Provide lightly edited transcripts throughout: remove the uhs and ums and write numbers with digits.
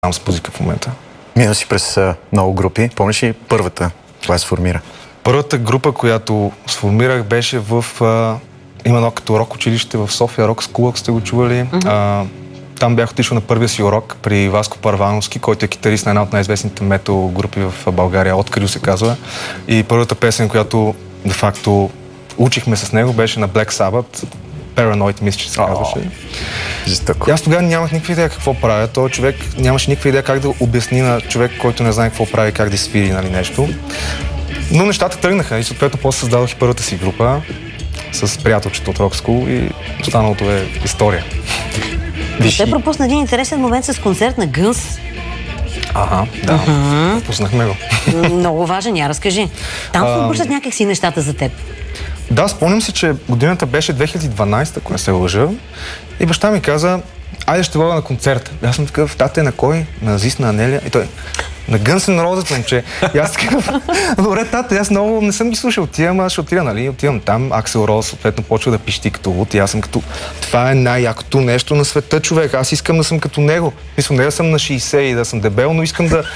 с музика в момента. Мина си през много групи. Помниш ли първата? Това се сформира? Първата група, която сформирах, беше в... има едно като рок училище в София, Рок Скул, ако сте го чували. Там бях отишъл на първия си урок при Васко Парвановски, който е китарист на една от най-известните метал групи в България, Открил се казва. И първата песен, която де-факто учихме с него, беше на Black Sabbath, Paranoid, мисля, че се казваше. И аз тогава нямах никаква идея какво правя. Този човек нямаше никаква идея как да обясни на човек, който не знае какво прави, как да свири, нали, нещо. Но нещата тръгнаха и съответно после създадох и първата си група с приятелчето от Rock School и останалото е история. Те пропусна един интересен момент с концерт на Гънс. Да, пропуснахме го. Много важен, я разкажи. Там се обръщат някакси нещата за теб. Да, спомням си, че годината беше 2012, ако не се лъжа. И баща ми каза, айде ще водя на концерт. Аз съм такъв, тате, на кой? На Зис, на Анелия? И той, на Guns N' Roses, момче. И аз такъв, добре, тате, аз много не съм ги слушал. Аз ще отида, нали? Отивам там, Аксел Роуз съответно почва да пищи като луд и аз съм като, това е най-якото нещо на света, човек. Аз искам да съм като него. Мисля, не да съм на 60 и да съм дебел, но искам да...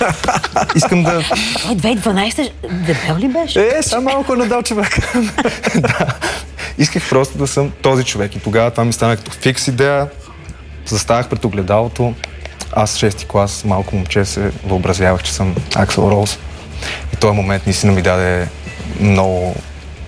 2012 дебел ли беше? Само малко надал човек. Да. Исках просто да съм този човек и тогава това ми стана като фикс идея. Заставах пред огледалото. Аз в 6-ти клас, малко момче, се въобразявах, че съм Аксел Роуз. И този момент наистина ми даде много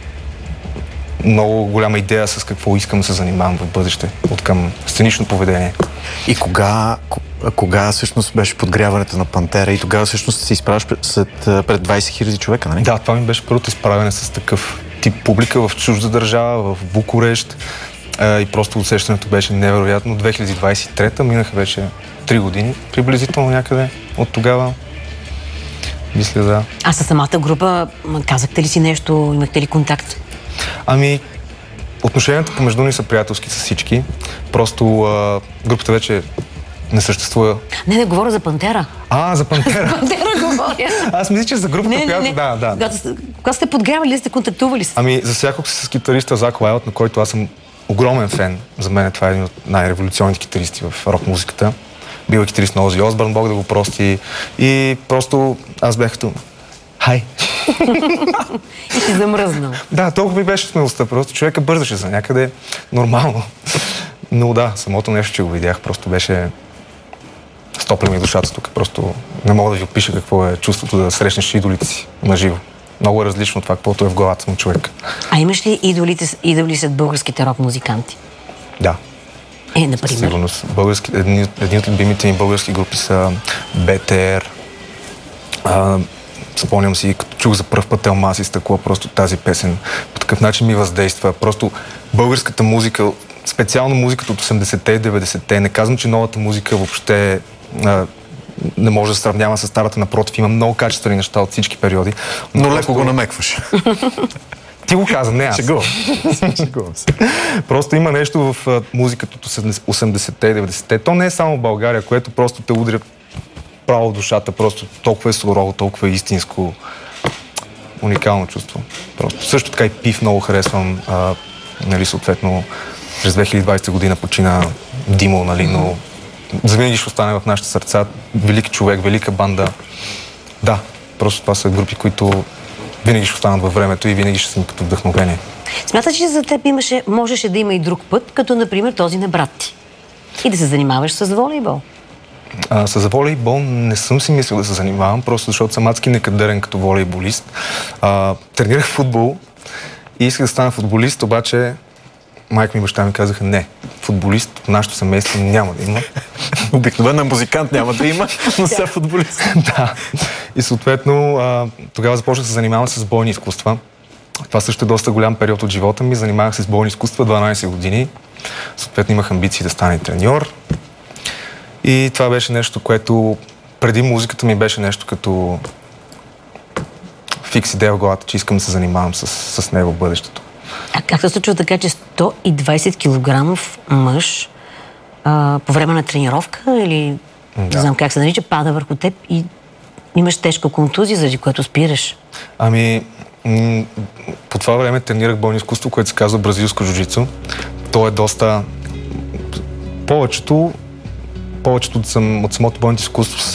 голяма идея с какво искам да се занимавам в бъдеще, от към сценично поведение. И кога всъщност беше подгряването на Пантера и тогава всъщност се изправяш пред 20 000 човека, нали? Да, това ми беше първото изправяне с такъв тип публика в чужда държава, в Букурещ. И просто усещането беше невероятно. 2023-та минаха вече 3 години, приблизително някъде от тогава. Мисля, да. А със самата група, казахте ли си нещо, имахте ли контакт? Отношенията помежду ни са приятелски с всички. Просто групата вече не съществува. Не, говоря за Пантера. За Пантера. За Пантера говоря. Аз мисля, че за групата, която... Да. Когато сте подгрявали ли сте контактували с? Засякох се с китариста Зак Уайлд, на който аз съм огромен фен. За мен това е един от най-революционните китаристи в рок-музиката. Бил китарист на Ози Осбърн, Бог да го прости. И просто аз бях като... Хай! И си замръзнал. Да, толкова ми беше смелостта. Просто човека бързаше за някъде нормално. Но да, самото нещо, че го видях, просто беше... Стопли ми душата тук. Просто не мога да ви опиша какво е чувството да срещнеш идолите си наживо. Много е различно от това, каквото е в главата на човек. А имаш ли идоли след българските рок-музиканти? Да. Например? Сигурност. Едни от любимите ми български групи са БТР. Спомням си, като чух за пръв път Елмаз и стъкло, просто тази песен по такъв начин ми въздейства. Просто българската музика, специално музиката от 80-те и 90-те, не казвам, че новата музика въобще не може да се сравнява с старата, напротив, има много качествени неща от всички периоди. Но леко го намекваш. Ти го казвам, не аз. Шегувам се. Просто има нещо в музиката от 80-те и 90-те. То не е само в България, което просто те удря право в душата. Просто толкова е сурово, толкова е истинско. Уникално чувство. Просто. Също така и Пив много харесвам. Нали, съответно, през 2020 година почина Димо, нали, но завинаги ще остане в нашите сърца. Велик човек, велика банда. Да, просто това са групи, които винаги ще останат във времето и винаги ще са като вдъхновение. Смяташ, че за теб можеше да има и друг път, като например този на брат ти? И да се занимаваш с волейбол? С волейбол не съм си мислил да се занимавам, просто защото съм адски некадърен като волейболист. Тренирах футбол и исках да стана футболист, обаче майка ми и баща ми казаха не, футболист в нашето семейство няма да има. Обикновено музикант няма да има, но сега футболист. Да. И съответно тогава започнах да се занимавам с бойни изкуства. Това също е доста голям период от живота ми. Занимавах се с бойни изкуства 12 години. Съответно имах амбиции да стана треньор. И това беше нещо, което преди музиката ми беше нещо като фикс идея в главата, че искам да се занимавам с него в бъдещето. А как се случва така, че 120 килограмов мъж по време на тренировка или не знам как се нарича, пада върху теб и имаш тежка контузия, заради което спираш? По това време тренирах бойно изкуство, което се казва бразилско джуджицу. То е доста... Повечето от самото бойното изкуство